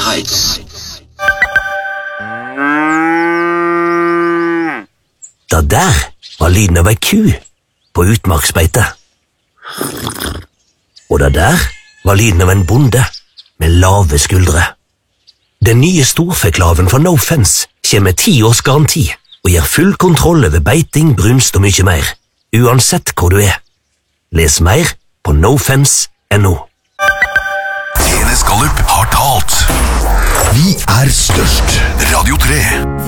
Heights. Det der var lyden av ei ku på utmarksbeite. Og det der var lyden av en bonde med lave skuldre. Den nye storfeklaven fra No Fence kommer med 10 års garanti og gir full kontroll over beiting, brunst og mye mer, uansett hvor du er. Les mer på nofence.no. Tine Skallup har talt. Vi er størst. Radio 3.